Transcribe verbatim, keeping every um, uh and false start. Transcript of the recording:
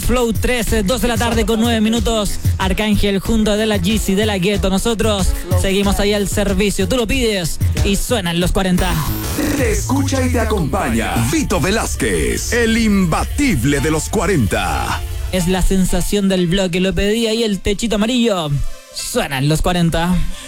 Flow trece, dos de la tarde con nueve minutos. Arcángel junto a De La Yeezy, De La Ghetto. Nosotros seguimos ahí al servicio. Tú lo pides y suenan los cuarenta. Te escucha y te acompaña Vito Velázquez, el imbatible de los cuarenta. Es la sensación del bloque, lo pedí ahí el techito amarillo. Suenan los cuarenta.